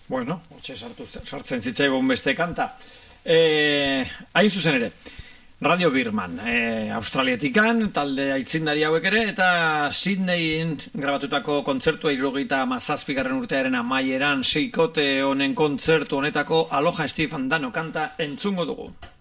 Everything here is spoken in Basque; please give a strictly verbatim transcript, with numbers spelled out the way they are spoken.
Bueno, hotxe sartzen zitzaigun beste kanta. E, hain zuzen ere, Radio Birman, e, Australiatikan, talde aitzindari hauek ere, eta Sydneyin grabatutako kontzertua hirurogeita hamazazpigarren urtearen amaieran seikote honen kontzertu honetako Aloha Steve Andano kanta entzungo dugu.